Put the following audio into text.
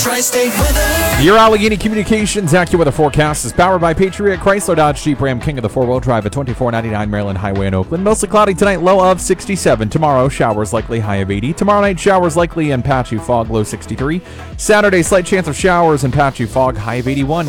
Tri-State weather. Your Allegheny Communications AccuWeather forecast is powered by Patriot Chrysler Dodge Jeep Ram, king of the four-wheel drive at 2499 Maryland Highway in Oakland. Mostly cloudy tonight, low of 67. Tomorrow, showers likely, high of 80. Tomorrow night, showers likely and patchy fog, low 63. Saturday, slight chance of showers and patchy fog, high of 81.